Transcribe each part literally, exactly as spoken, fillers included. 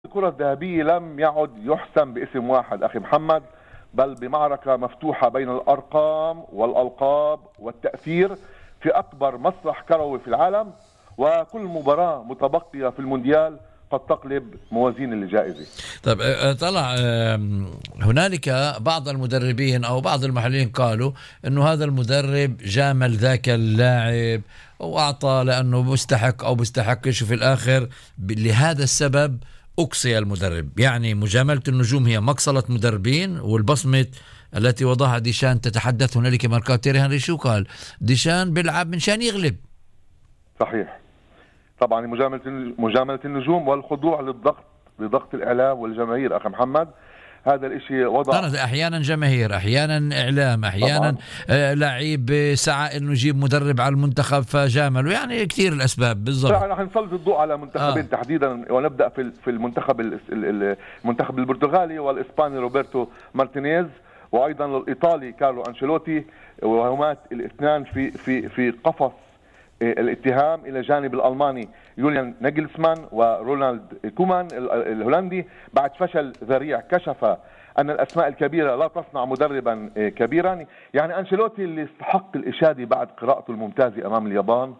الكرة الذهبية لم يعد يحسم باسم واحد أخي محمد، بل بمعركة مفتوحة بين الأرقام والألقاب والتأثير في أكبر مسرح كروي في العالم، وكل مباراة متبقية في المونديال قد تقلب موازين الجائزة. طيب طلع هنالك بعض المدربين أو بعض المحللين قالوا أنه هذا المدرب جامل ذاك اللاعب وأعطى لأنه مستحق أو مستحقش، وفي الآخر لهذا السبب أقصي المدرب. يعني مجاملة النجوم هي مقصلة مدربين، والبصمة التي وضعها ديشان تتحدث. هنالك ماركو تيري هنري شو قال؟ ديشان بيلعب من شان يغلب. صحيح، طبعا مجاملة مجاملة النجوم والخضوع للضغط لضغط الإعلام والجماهير أخي محمد، هذا الاشي وضع احيانا جماهير، احيانا اعلام، احيانا آه لعيب سعى انه يجيب مدرب على المنتخب فجامله، يعني كثير الاسباب بالضبط. رح نسلط الضوء على منتخبين آه. تحديدا، ونبدا في في المنتخب المنتخب البرتغالي والاسباني روبرتو مارتينيز، وايضا الايطالي كارلو انشيلوتي، وهما الاثنان في في في قفص الاتهام الى جانب الالماني يوليان ناجلسمان ورونالد كومان الهولندي. بعد فشل ذريع كشف ان الاسماء الكبيره لا تصنع مدربا كبيرا. يعني انشيلوتي اللي استحق الاشاده بعد قراءته الممتازه امام اليابان،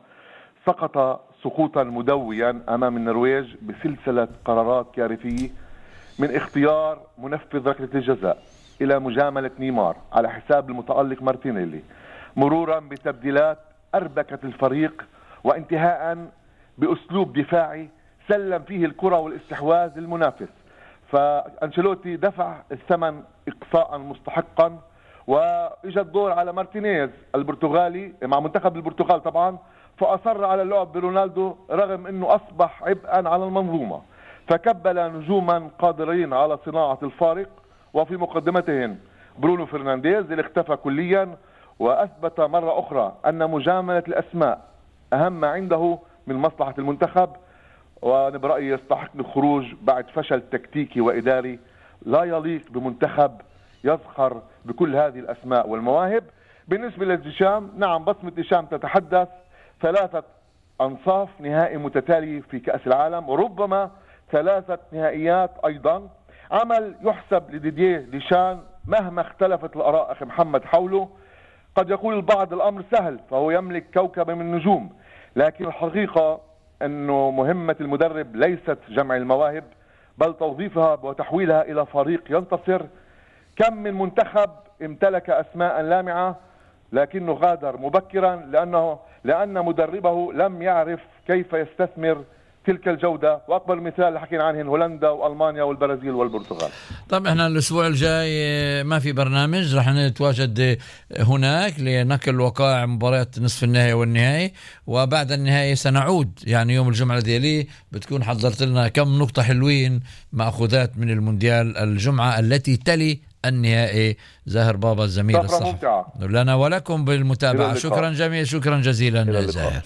سقط سقوطا مدويا امام النرويج بسلسله قرارات كارثيه، من اختيار منفذ ركله الجزاء الى مجامله نيمار على حساب المتالق مارتينيلي، مرورا بتبديلات أربكت الفريق، وانتهاء بأسلوب دفاعي سلم فيه الكرة والاستحواذ للمنافس. فأنشيلوتي دفع الثمن إقصاء مستحقا، وإجا الدور على مارتينيز البرتغالي مع منتخب البرتغال طبعا، فأصر على اللعب برونالدو رغم أنه أصبح عبئا على المنظومة، فكبل نجوما قادرين على صناعة الفارق، وفي مقدمتهم برونو فرنانديز اللي اختفى كليا، وأثبت مرة أخرى أن مجاملة الأسماء أهم ما عنده من مصلحة المنتخب، وأنا برأيي يستحق الخروج بعد فشل تكتيكي وإداري لا يليق بمنتخب يزخر بكل هذه الأسماء والمواهب. بالنسبة لديشام، نعم بصمة ديشام تتحدث، ثلاثة أنصاف نهائي متتالي في كأس العالم، وربما ثلاثة نهائيات أيضا، عمل يحسب لديديه ديشان مهما اختلفت الآراء أخي محمد حوله. قد يقول البعض الأمر سهل فهو يملك كوكب من النجوم، لكن الحقيقة أنه مهمة المدرب ليست جمع المواهب، بل توظيفها وتحويلها إلى فريق ينتصر. كم من منتخب امتلك أسماء لامعة لكنه غادر مبكرا لأنه لأن مدربه لم يعرف كيف يستثمر تلك الجودة. وأكبر مثال اللي حكينا عنه هولندا وألمانيا والبرازيل والبرتغال. طب احنا الأسبوع الجاي ما في برنامج، رح نتواجد هناك لنقل وقائع مباريات نصف النهائي والنهائي، وبعد النهائي سنعود يعني يوم الجمعة الذي بتكون حضرت لنا كم نقطة حلوين مأخوذات من المونديال الجمعة التي تلي النهائي. زاهر بابا الزميل الصحفي لنا ولكم بالمتابعة. شكرا جميل، شكرا جزيلا زاهر.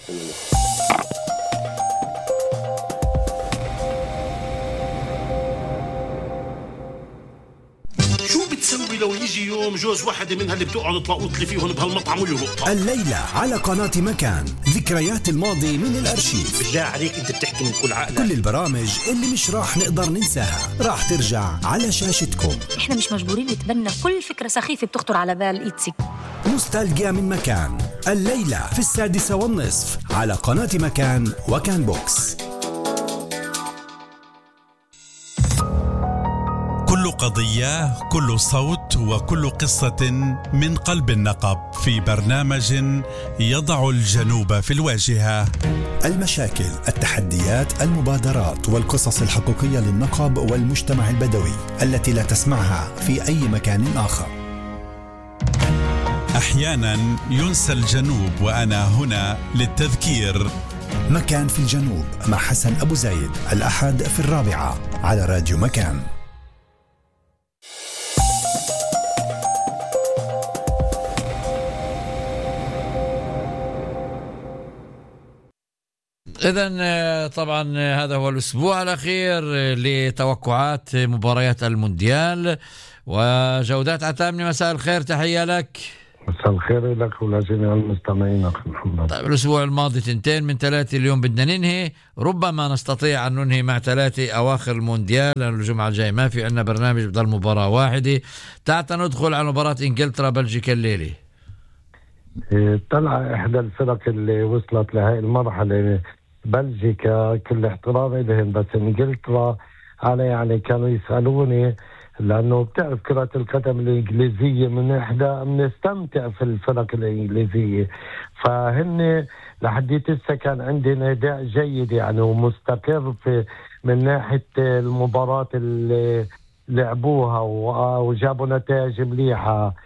لو يجي يوم جوز واحدة منها اللي بتقعد تلاقوط لي فيهم بهالمطعم ويهبطها. الليلة على قناة مكان، ذكريات الماضي من الأرشيف. بالله عليك انت بتحكي من كل عقلك. كل البرامج اللي مش راح نقدر ننساها راح ترجع على شاشتكم. احنا مش مجبورين نتبنى كل فكرة سخيفة بتخطر على بال إيتسي. نوستالجيا من مكان، الليلة في السادسة والنصف على قناة مكان وكان بوكس. كل قضية، كل صوت، وكل قصة من قلب النقب في برنامج يضع الجنوب في الواجهة. المشاكل، التحديات، المبادرات والقصص الحقيقية للنقب والمجتمع البدوي التي لا تسمعها في أي مكان آخر. أحيانا ينسى الجنوب وأنا هنا للتذكير. مكان في الجنوب مع حسن أبو زايد، الأحد في الرابعة على راديو مكان. إذن طبعا هذا هو الأسبوع الأخير لتوقعات مباريات المونديال. وجودات عتامني، مساء الخير، تحية لك. مساء الخير لك ولجميع المستمعين أخي محمد. طيب الأسبوع الماضي تنتين من ثلاثة، اليوم بدنا ننهي، ربما نستطيع أن ننهي مع ثلاثة أواخر المونديال، لأن الجمعة الجاي ما في عندنا برنامج، بدل مباراة واحدة. تعال ندخل على مباراة إنجلترا بلجيكا الليلة. طلع إحدى الفرق اللي وصلت لهي المرحلة بلجيكا، كل احترامي لهم، بس إنجلترا أنا يعني كانوا يسألوني، لأنه بتعرف كرة القدم الإنجليزية من إحدى بنستمتع في الفرق الإنجليزية، فهن لحد هسه كان عندنا أداء جيد يعني ومستقر في من ناحية المباراة اللي لعبوها وجابوا نتائج مليحة.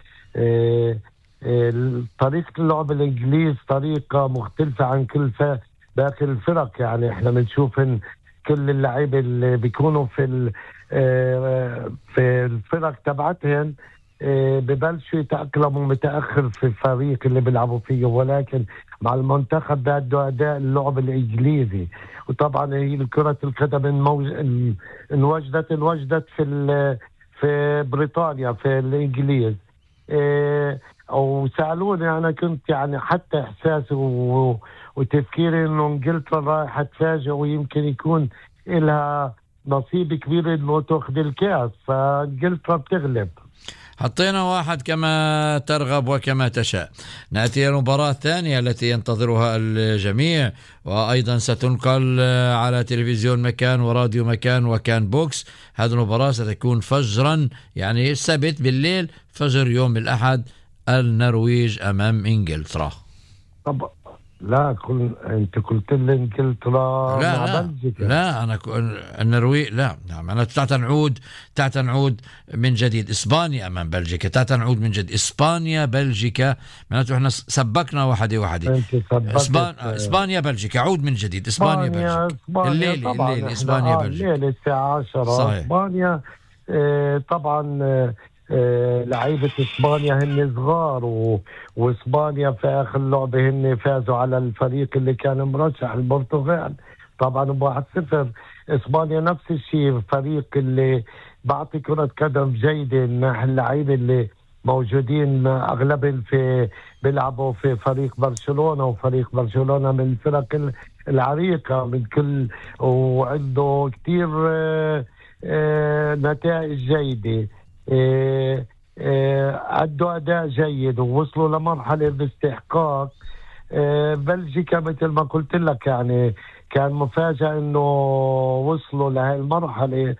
طريقة اللعب الإنجليز طريقة مختلفة عن كل باقي الفرق، يعني إحنا بنشوف إن كل اللعيبة اللي بيكونوا في في الفرق تبعتهم ببلشوا يتأقلموا متأخر في الفريق اللي بيلعبوا فيه، ولكن مع المنتخب بده أداء اللعب الإنجليزي. وطبعا هي كرة القدم انوجدت انوجدت في في بريطانيا في الإنجليز. وسألوني أنا كنت يعني حتى إحساسي وتفكيري إنه إنجلترا رايحة تفاجئ ويمكن يكون إلها نصيب كبير إنه تأخذ الكأس، فإنجلترا بتغلب. حطينا واحد كما ترغب وكما تشاء. نأتي إلى المباراة الثانية التي ينتظرها الجميع، وأيضا ستنقل على تلفزيون مكان وراديو مكان وكان بوكس. هذه المباراة ستكون فجرا، يعني السبت بالليل، فجر يوم الأحد، النرويج أمام إنجلترا. طب لا كل انت قلت لي انجلترا لا مع لا بلجيكا. لا انا النرويج لا نعم انا تعال نعود تعال نعود من جديد. اسبانيا امام بلجيكا، تعال نعود من جديد. اسبانيا بلجيكا، معناته احنا سبكنا واحده واحده. اسبان اسبانيا بلجيكا، عود من جديد. اسبانيا بلجيكا الليله الليله اسبانيا بلجيكا الليله الساعه عشرة. صحيح. اسبانيا اه طبعا اه آه لعيبة إسبانيا هن صغار و... وإسبانيا في آخر لعبة هن فازوا على الفريق اللي كان مرشح البرتغال طبعا بواحد صفر. إسبانيا نفس الشيء، الفريق اللي بعطي كرة قدم جيدة، اللعيبة اللي موجودين أغلبهم في بيلعبوا في فريق برشلونة، وفريق برشلونة من الفرق العريقة من كل، وعنده كتير آه آه نتائج جيدة. إيه إيه أدوا أداء جيد ووصلوا لمرحلة باستحقاق. إيه بلجيكا مثل ما قلت لك يعني كان مفاجأة إنه وصلوا لهي المرحلة.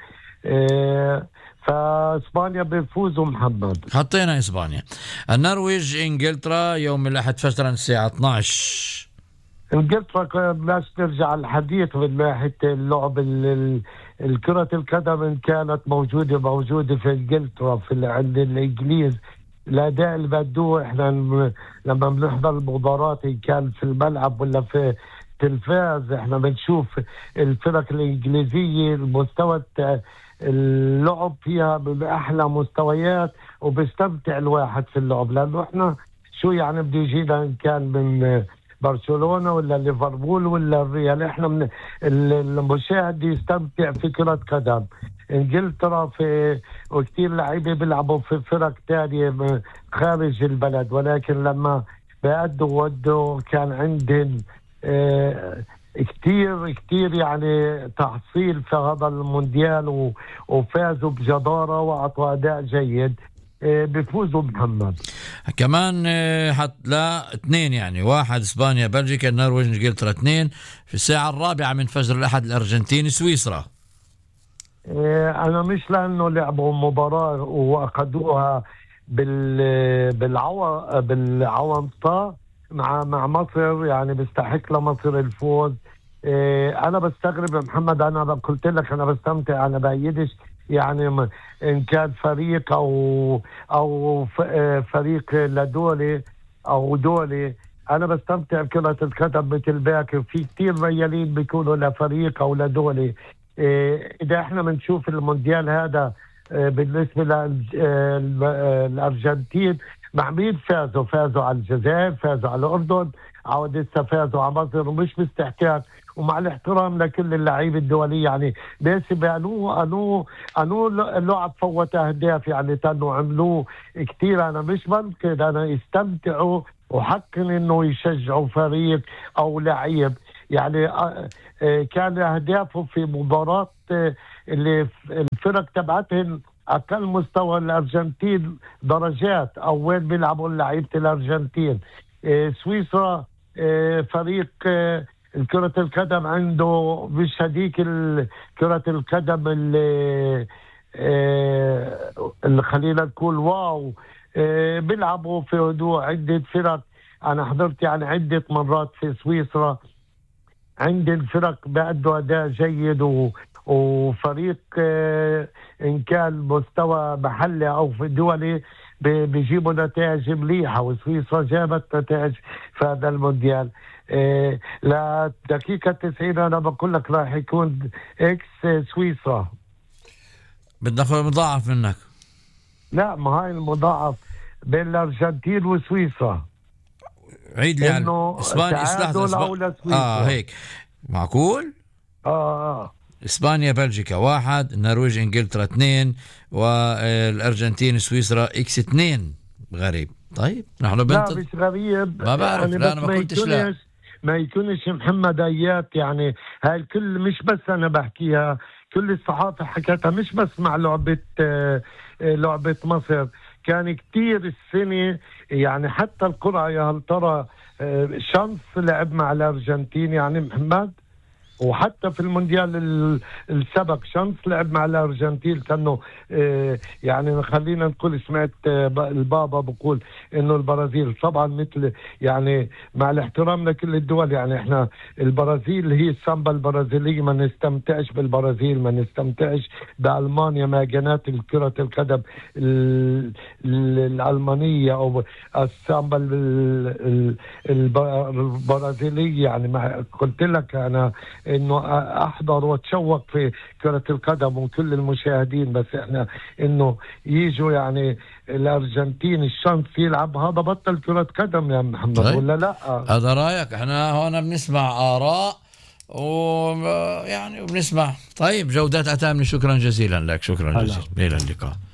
إيه فإسبانيا بيفوزوا محمد. حطينا إسبانيا. النرويج إنجلترا يوم الأحد فجرا الساعة اثنعش. إنجلترا بلاش نرجع الحديث من ناحية اللعب الكرة القدم إن كانت موجودة موجودة في إنجلترا في عند الإنجليز. الأداء اللي بدوه إحنا لما بنحضر المباراة إن كان في الملعب ولا في التلفاز، إحنا بنشوف الفرق الإنجليزية المستوى اللعب فيها بأحلى مستويات، وبيستمتع الواحد في اللعب، لأنه إحنا شو يعني بده يجينا إن كان من برشلونة ولا ليفربول ولا الريال، احنا من المشاهد يستمتع في كرة قدم. انجلترا في وكثير لعيبه بيلعبوا في فرق تانية خارج البلد، ولكن لما بيأدوا ودوا كان عندهم اه كثير كثير يعني تحصيل في هذا المونديال، وفازوا بجدارة وأعطوا أداء جيد. بيفوزوا محمد كمان حط لا اثنين، يعني واحد اسبانيا بلجيكا، النرويج انجلترا اثنين في الساعة الرابعة من فجر الأحد. الأرجنتين سويسرا. أنا مش لأنه لعبوا مباراة وأخذوها بال بالعو بالعوامطة مع مع مصر، يعني بيستحق لمصر الفوز. أنا بستغرب محمد، أنا قلت لك أنا بستمتع، أنا بأيدش يعني إن كان فريق أو أو فريق لدولة أو دولة، أنا بستمتع بكرة القدم مثل باكر. في كتير ميالين بيكونوا لفريق أو لدولة. إذا إحنا بنشوف المونديال هذا بالنسبة للأرجنتين مع مين فازوا؟ فازوا على الجزائر، فازوا على الأردن، عود لسه فازوا على مصر، ومش باستحقاق، ومع الاحترام لكل اللعيبه الدوليه يعني بس بانو انو انو اللعب فوت اهداف يعني كانوا عملوه كثير. انا مش بنكر، انا يستمتعوا وحقا انه يشجعوا فريق او لعيب يعني. كان اهدافه في مباراه اللي الفرق تبعتهم اقل مستوى الارجنتين درجات او وين بيلعبوا لعيبه الارجنتين. سويسرا فريق كرة القدم عنده مش هديك كرة القدم اللي, اللي خلينا نقول واو. بيلعبوا في هدوء. عدة فرق انا حضرت يعني عدة مرات في سويسرا، عند الفرق بأدوا أداء جيد و وفريق إن كان مستوى محلي أو في دولي بيجيبوا نتائج مليحة، وسويسرا جابت نتائج في هذا المونديال. إيه لدقيقة تسعين أنا بقول لك راح يكون إكس سويسرا. بدنا ناخذ مضاعف منك. لا ما هاي المضاعف بين الأرجنتين وسويسرا. عيد لي يعني إسبانيا إسبانيا آه هيك معقول؟ آه آه إسبانيا بلجيكا واحد، النرويج إنجلترا اثنين، والأرجنتين سويسرا إكس اثنين. غريب. طيب نحن بنت لا مش غريب ما بعرف يعني لا أنا ما كنتش لا ما يكونش محمد آيات يعني. هاي الكل مش بس أنا بحكيها، كل الصحافة حكتها مش بس مع لعبة آه لعبة مصر. كان كتير السنة يعني حتى القرعة يا هل ترى آه شانس لعب مع الأرجنتين يعني محمد، وحتى في المونديال السبق شانس لعب مع الأرجنتين. كانوا آه يعني خلينا نقول سمعت آه البابا بقول انه البرازيل طبعا مثل يعني مع الاحترام لكل الدول يعني احنا البرازيل هي السامبا البرازيلية، ما نستمتعش بالبرازيل، ما نستمتعش بألمانيا ما جنات كرة القدم الألمانية او السامبا البرازيلية يعني. ما قلت لك انا انه احضر واتشوق في كرة القدم وكل المشاهدين، بس احنا انه يجوا يعني الارجنتين الشانس يلعب هذا بطل كرة قدم يا محمد. طيب. ولا لا؟ هذا رايك. احنا هون بنسمع اراء ويعني وبنسمع. طيب جودات أتامني شكرا جزيلا لك. شكرا جزيلا. الى اللقاء.